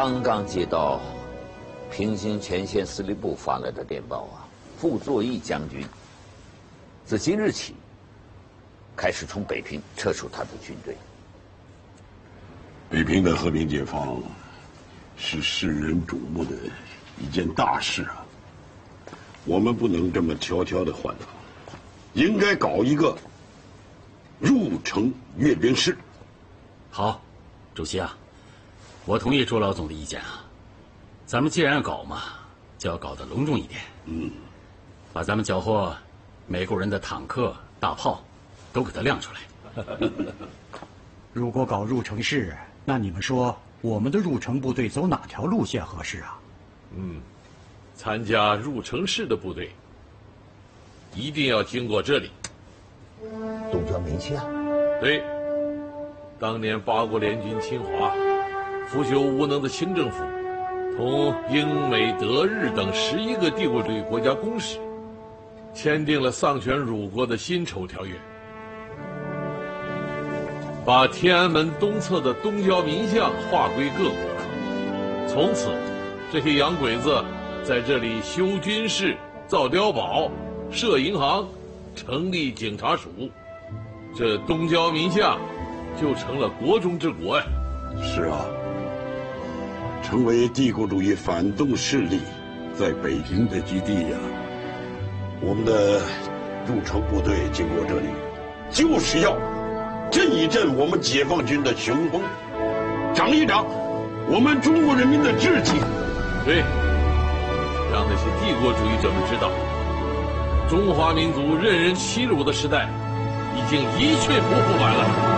刚刚接到平津前线司令部发来的电报啊，傅作义将军自今日起开始从北平撤出他的军队。 北平的和平解放是世人瞩目的一件大事啊，我们不能这么悄悄的换他，应该搞一个入城阅兵式。 好，主席啊，我同意朱老总的意见啊。咱们既然要搞嘛，就要搞得隆重一点。把咱们缴获美国人的坦克、大炮都给它亮出来。 如果搞入城式，那你们说我们的入城部队走哪条路线合适啊？ 参加入城式的部队一定要经过这里。 东交民巷。 对，当年八国联军侵华，腐朽无能的清政府同英美德日等11个帝国主义国家公使签订了丧权辱国的辛丑条约，把天安门东侧的东交民巷划归各国。从此，这些洋鬼子在这里修军事、造碉堡、设银行、成立警察署，这东交民巷就成了国中之国呀。 是啊，成为帝国主义反动势力在北平的基地呀。我们的入城部队经过这里，就是要振一振我们解放军的雄风，长一长我们中国人民的志气。 对，让那些帝国主义者们知道，中华民族任人欺辱的时代已经一去不复返了。